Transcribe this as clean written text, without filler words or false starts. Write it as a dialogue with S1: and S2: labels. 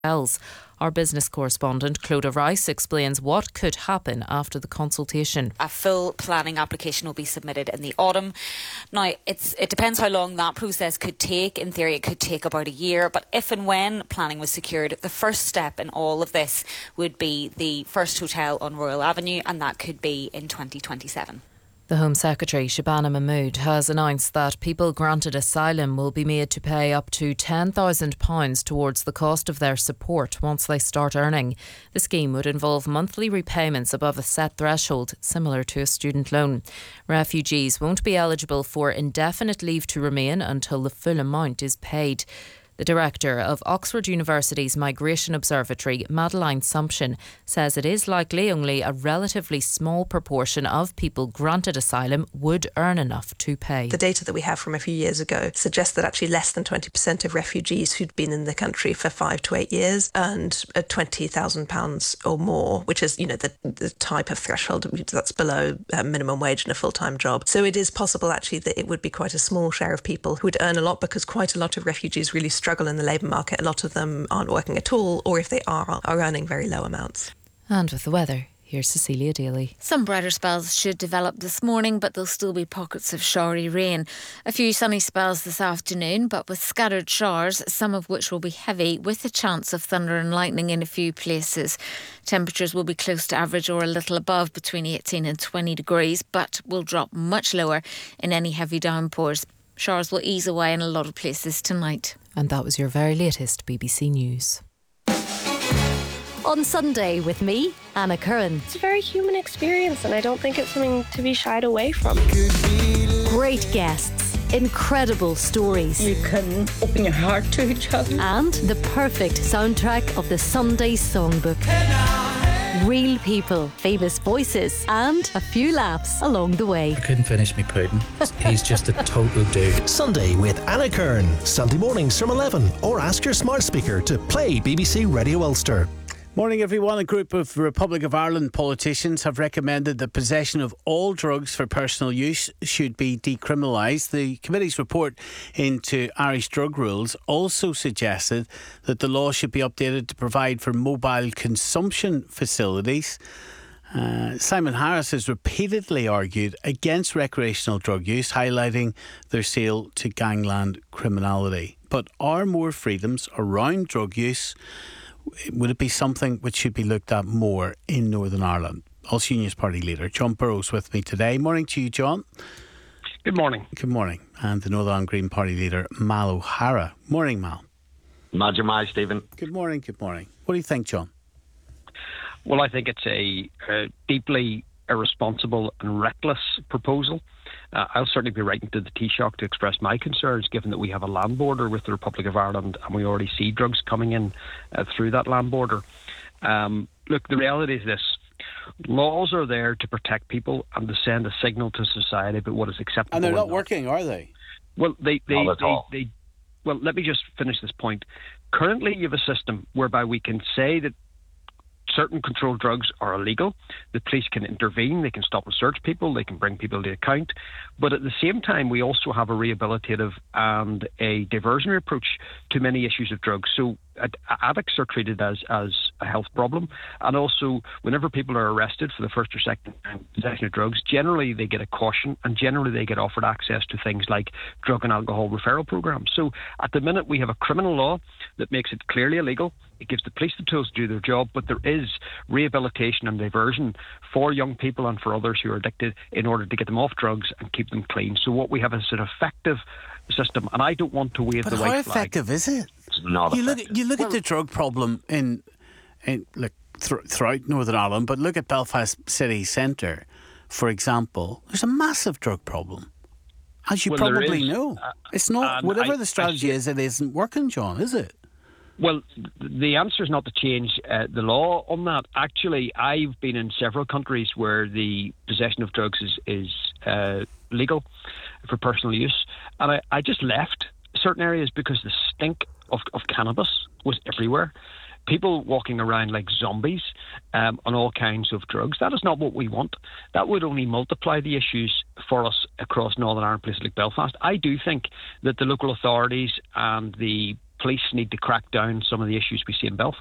S1: hotels. Our business correspondent, Clodagh Rice, explains what could happen after the consultation.
S2: A full planning application will be submitted in the autumn. Now, it depends how long that process could take. In theory, it could take about a year. But if and when planning was secured, the first step in all of this would be the first hotel on Royal Avenue, and that could be in 2027.
S1: The Home Secretary, Shabana Mahmood, has announced that people granted asylum will be made to pay up to £10,000 towards the cost of their support once they start earning. The scheme would involve monthly repayments above a set threshold, similar to a student loan. Refugees won't be eligible for indefinite leave to remain until the full amount is paid. The director of Oxford University's Migration Observatory, Madeline Sumption, says it is likely only a relatively small proportion of people granted asylum would earn enough to pay.
S3: The data that we have from a few years ago suggests that actually less than 20% of refugees who'd been in the country for 5 to 8 years earned £20,000 or more, which is, the type of threshold that's below minimum wage in a full-time job. So it is possible actually that it would be quite a small share of people who would earn a lot, because quite a lot of refugees really struggle in the labour market. A lot of them aren't working at all, or if they are earning very low amounts.
S1: And with the weather, here's Cecilia Daly.
S4: Some brighter spells should develop this morning, but there'll still be pockets of showery rain. A few sunny spells this afternoon, but with scattered showers, some of which will be heavy, with a chance of thunder and lightning in a few places. Temperatures will be close to average or a little above, between 18 and 20 degrees, but will drop much lower in any heavy downpours. Showers will ease away in a lot of places tonight.
S1: And that was your very latest BBC News.
S5: On Sunday with me, Anna Curran.
S6: It's a very human experience, and I don't think it's something to be shied away from.
S5: Great guests, incredible stories.
S7: You can open your heart to each other.
S5: And the perfect soundtrack of the Sunday Songbook. Real people, famous voices, and a few laughs along the way.
S8: I couldn't finish me pudding. He's just a total dude.
S9: Sunday with Anna Kern. Sunday mornings from 11, or ask your smart speaker to play BBC Radio Ulster.
S10: Morning everyone. A group of Republic of Ireland politicians have recommended that possession of all drugs for personal use should be decriminalised. The committee's report into Irish drug rules also suggested that the law should be updated to provide for mobile consumption facilities. Simon Harris has repeatedly argued against recreational drug use, highlighting their sale to gangland criminality. But are more freedoms around drug use? Would it be something which should be looked at more in Northern Ireland? Ulster Unionist Party leader John Burrows with me today. Morning to you, John.
S11: Good morning.
S10: Good morning. And the Northern Ireland Green Party leader Mal O'Hara. Morning, Mal.
S11: Madam Mai, Stephen.
S10: Good morning. Good morning. What do you think, John?
S11: Well, I think it's a deeply irresponsible and reckless proposal. I'll certainly be writing to the Taoiseach to express my concerns, given that we have a land border with the Republic of Ireland and we already see drugs coming in through that land border. Look, the reality is this. Laws are there to protect people and to send a signal to society about what is acceptable.
S10: And they're not working, are they?
S11: Well, well, let me just finish this point. Currently, you have a system whereby we can say that certain controlled drugs are illegal. The police can intervene, they can stop and search people, they can bring people to account. But at the same time, we also have a rehabilitative and a diversionary approach to many issues of drugs. So addicts are treated as a health problem. And also, whenever people are arrested for the first or second time possession of drugs, generally they get a caution and generally they get offered access to things like drug and alcohol referral programs. So at the minute, we have a criminal law that makes it clearly illegal. It gives the police the tools to do their job, but there is rehabilitation and diversion for young people and for others who are addicted in order to get them off drugs and keep them clean. So what we have is an effective system, and I don't want to wave the white flag.
S10: But how effective is it?
S11: It's not effective.
S10: You look at the drug problem throughout Northern Ireland, but look at Belfast city centre, for example. There's a massive drug problem, as you probably know. It's not, whatever the strategy is, it isn't working, John, is it?
S11: Well, the answer is not to change the law on that. Actually, I've been in several countries where the possession of drugs is legal for personal use. And I just left certain areas because the stink of cannabis was everywhere. People walking around like zombies on all kinds of drugs. That is not what we want. That would only multiply the issues for us across Northern Ireland, places like Belfast. I do think that the local authorities and the police need to crack down some of the issues we see in Belfast.